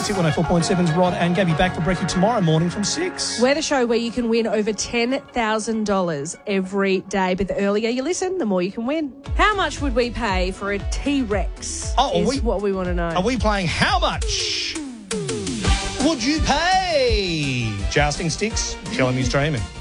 Hit 104.7's Rod and Gabby back for brekkie tomorrow morning from 6. We're the show where you can win over $10,000 every day. But the earlier you listen, the more you can win. How much would we pay for a T-Rex is what we want to know. Are we playing how much would you pay? Jousting sticks? Tell him he's dreaming.